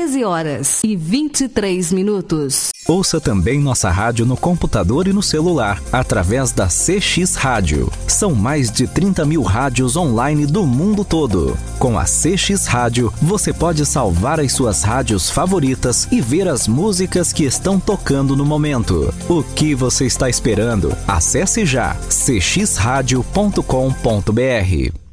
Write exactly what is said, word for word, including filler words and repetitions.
treze horas e vinte e três minutos. Ouça também nossa rádio no computador e no celular, através da C X Rádio. São mais de trinta mil rádios online do mundo todo. Com a C X Rádio, você pode salvar as suas rádios favoritas e ver as músicas que estão tocando no momento. O que você está esperando? Acesse já c x rádio ponto com ponto b r.